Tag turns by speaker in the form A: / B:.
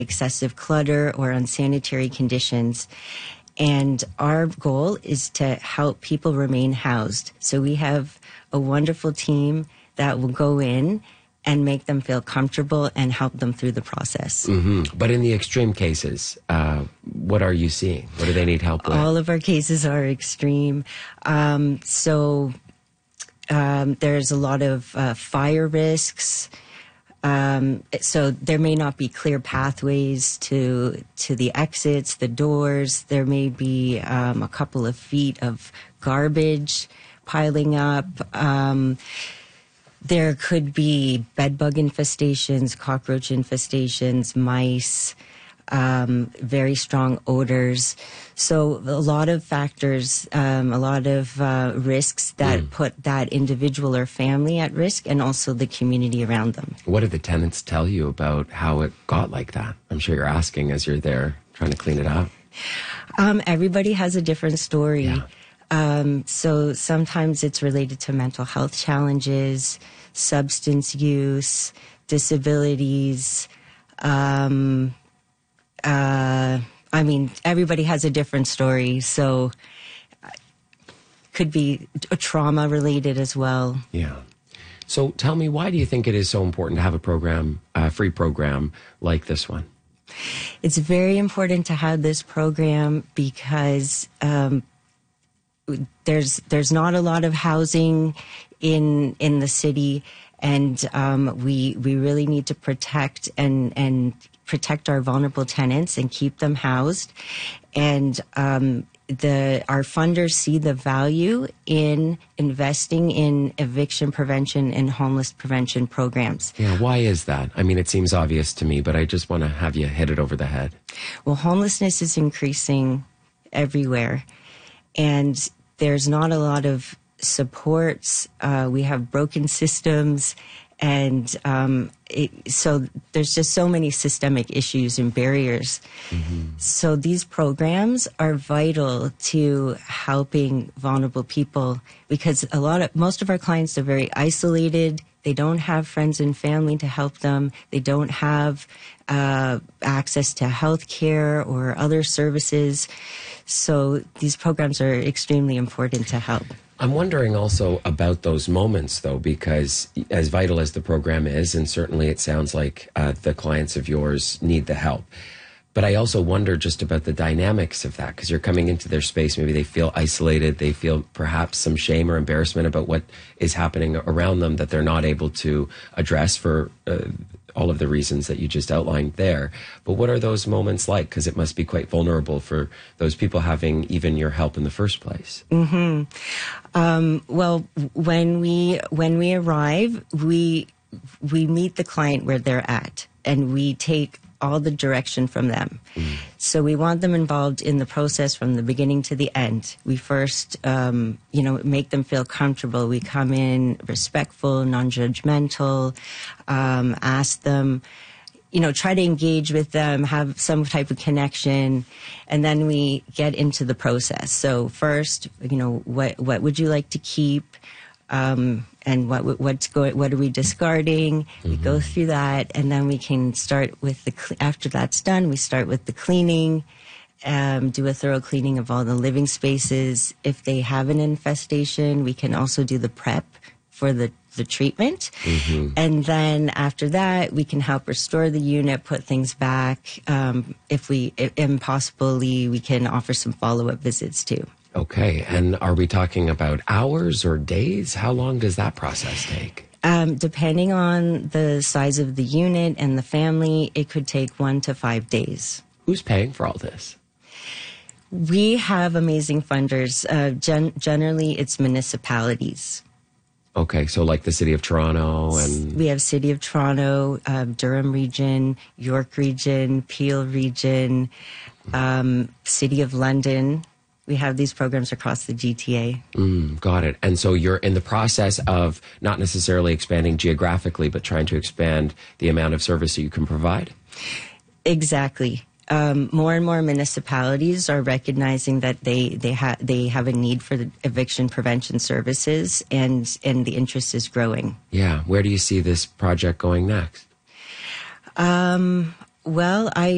A: excessive clutter or unsanitary conditions. And our goal is to help people remain housed. So we have a wonderful team that will go in and make them feel comfortable and help them through the process.
B: Mm-hmm. But in the extreme cases, what are you seeing? What do they need help with?
A: All of our cases are extreme. There's a lot of fire risks. So there may not be clear pathways to the exits, the doors. There may be a couple of feet of garbage piling up. There could be bedbug infestations, cockroach infestations, mice, very strong odors. So a lot of factors, a lot of risks that put that individual or family at risk, and also the community around them.
B: What do the tenants tell you about how it got like that? I'm sure you're asking as you're there trying to clean it up.
A: Everybody has a different story.
B: Yeah.
A: So sometimes it's related to mental health challenges, substance use, disabilities. Everybody has a different story. So could be trauma related as well.
B: Yeah. So tell me, why do you think it is so important to have a program, a free program like this one?
A: It's very important to have this program because there's not a lot of housing in the city, and we really need to protect and protect our vulnerable tenants and keep them housed. And our funders see the value in investing in eviction prevention and homeless prevention programs.
B: Yeah, why is that? I mean, it seems obvious to me, but I just want to have you hit it over the head.
A: Well, homelessness is increasing everywhere, and there's not a lot of supports. We have broken systems, and so there's just so many systemic issues and barriers. Mm-hmm. So these programs are vital to helping vulnerable people, because most of our clients are very isolated. They don't have friends and family to help them. They don't have access to health care or other services. So these programs are extremely important to help.
B: I'm wondering also about those moments, though, because as vital as the program is, and certainly it sounds like the clients of yours need the help, but I also wonder just about the dynamics of that, because you're coming into their space. Maybe they feel isolated. They feel perhaps some shame or embarrassment about what is happening around them that they're not able to address for all of the reasons that you just outlined there. But what are those moments like? Because it must be quite vulnerable for those people having even your help in the first place.
A: Mm-hmm. Well, when we arrive, we meet the client where they're at, and we take all the direction from them. So we want them involved in the process from the beginning to the end. We first, make them feel comfortable. We come in respectful, non-judgmental, ask them, try to engage with them, have some type of connection, and then we get into the process. So first, what would you like to keep? And what are we discarding? Mm-hmm. We go through that, and then we can start with after that's done, we start with the cleaning, do a thorough cleaning of all the living spaces. If they have an infestation, we can also do the prep for the treatment. Mm-hmm. And then after that, we can help restore the unit, put things back. If possibly, we can offer some follow-up visits too.
B: Okay. And are we talking about hours or days? How long does that process take?
A: Depending on the size of the unit and the family, it could take 1 to 5 days.
B: Who's paying for all this?
A: We have amazing funders. Generally, it's municipalities.
B: Okay, so like the City of Toronto and...
A: We have City of Toronto, Durham region, York region, Peel region, City of London. We have these programs across the GTA.
B: Got it. And so you're in the process of not necessarily expanding geographically, but trying to expand the amount of service that you can provide?
A: Exactly. More and more municipalities are recognizing that they have a need for the eviction prevention services, and the interest is growing.
B: Yeah. Where do you see this project going next?
A: Well,